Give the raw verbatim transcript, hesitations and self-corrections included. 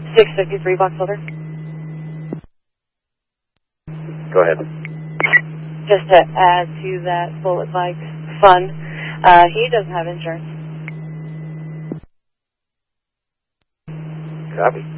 six fifty-three box holder. Go ahead. Just to add to that bullet bike fun, uh, he doesn't have insurance. Copy.